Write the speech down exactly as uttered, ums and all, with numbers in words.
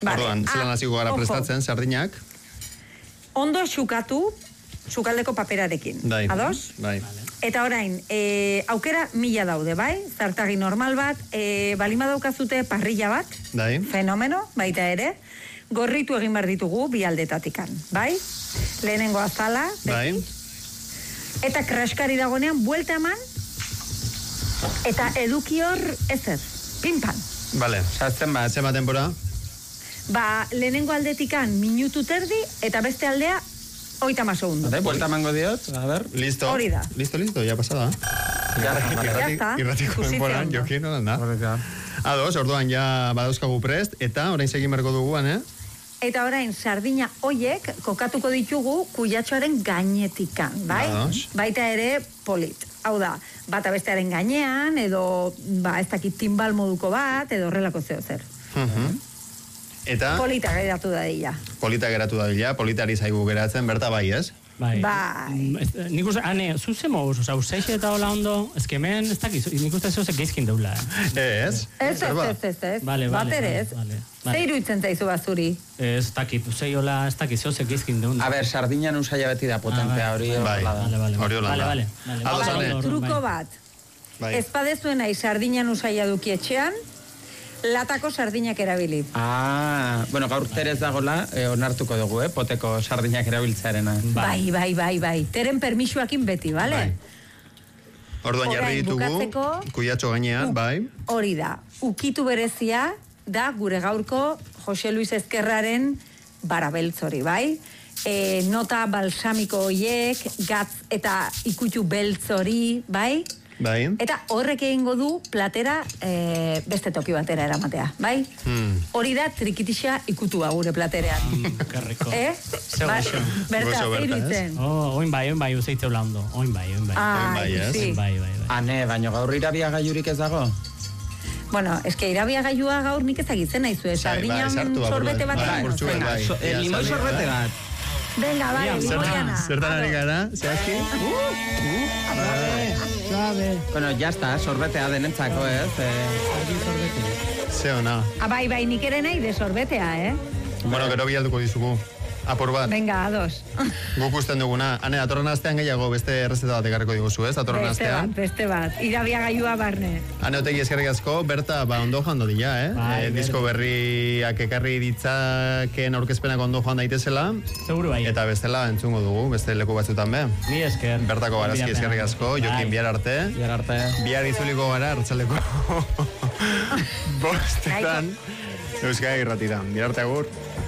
Orduan, zelan hasiko gara prestatzen, sardinak? Ondo xukatu, sukaldeko paperarekin. Bai. Ados? Bai. Eta orain, e, aukera mila daude, bai? Zartagi normal bat, e, balima daukazute parrilla bat, Bai. fenomeno, baita ere, gorritu egin behar ditugu bi aldetatikan, bai? Lehenengo azala, Bai. eta kraskari dagonean, buelta eman, eta eduki hor, ez ez, pinpan. Vale. Sartzen bat. Zema denbora? Ba, lehenengo aldetikan minutu terdi, eta beste aldea, oita ma segundu. Vale, buelta emango diot, a ver. Listo. Hori da. Listo, listo, ya pasada. Ja, Ya está. Irratiko denboran, Posizio ondo. jokin, nolan da? ja. Ados, orduan ja badauzkagu prest, eta orain segin berko duguan, eh? Eta orain, sardina hoiek kokatuko ditugu kuiatxoaren gainetikan, bai? Ados. Baita ere polit. Hau da, bata bestearen gainean, edo, ba, ez dakit timbal moduko bat, edo horrelako zeo zer. Uh-huh. Eta Polita geratu da dira. polita geratu da bila, politari zaigu geratzen, berta bai, ez? Bai. Bai. Mm, ez- Nik uste, ane, zuze moz, oza, usaixe eta hola ondo, ez que hemen, ez dakiz, nik uste zehozek geizkin deula, eh? Ez? Ez, Zer ez, ba? ez, ez, ez. Vale, vale, Bat ere vale, ez. vale, vale. Ze iruditzen zaizu bazuri? Ez dakit, usai hola, ez dakiz zehozek geizkin deula. A ber, sardinan usaia beti da potentea, hori. Bai. horrela da. Vale, vale, Hori hola vale, da. vale, vale. Ados, Vale, Ane. ondo, Truko bai. bat. Bai. Ez badezuen nahi sardinan usaia duki etxean, latako sardinak erabili. Ah, bueno, gaur terez dagola, eh, onartuko dugu, eh, poteko sardinak erabiltzearena. Bai, bai, bai, bai. Teren permisuakin beti, bale? Bai. Orduan Orain, jarri ditugu, bukatzeko, kuiatxo gainean, u- bai. Hori da. Ukitu berezia da gure gaurko Jose Luis Ezkerraren barabeltz hori, bai? E, nota balsamiko hoiek, gatz eta ikutu beltz hori, bai? Bai. Eta horrek egingo du platera e, beste toki batera eramatea, bai? Hmm. Hori da trikitixa ikutua gure platerean. Mm, Kerriko. Eh? Ze Ba- goxo. Berta, Goxo berta, iruditzen. Oh, oin bai, oin bai, uzeite hola ondo, oin bai, oin bai. Ah, bai, ez? sí. Bai, bai, bai. Ane, baino gaur irabia gaiurik ez dago? Bueno, eske irabia gailua gaur nik ezagitzen naizu, eh? Bai, Sardinan bai, sartu, sorbete apur bat. bat Bai, egin kurtsu duzu. bat, bai. So, eh, Ia, limoi sardi- sorbete bat. Venga, bai, Ia, limoiana. Zertan ari gara, zehazki? Suave. Bueno, ya está, sorbetea denentzako, ez? Eh, Ze ona. Ah, bai, bai, nik ere nahi de sorbetea, eh? Bueno, gero bialduko dizugu. Apur bat. Venga, ados. Guk usten duguna. Ane, datorren astean gehiago beste errezeta bat ekarriko diguzu, ez? Datorren Beste astean. bat, beste bat. Irabia gailua barne. Ane, otegi eskerrik asko, berta, ba, ondo joan dodila, eh? Bai, Eh, disko berriak ekarri ditzaken aurkezpenak ondo joan daitezela. Seguru bai. Eta bestela entzungo dugu, beste leku batzutan be. Mi esker. Bertako garazki Gonbidapean. eskerrik asko, Jokin Bai. bihar arte. bihar arte. Bihar itzuliko gara, hartzaleko bostetan. Euskadi irratira. Bihar arte agur.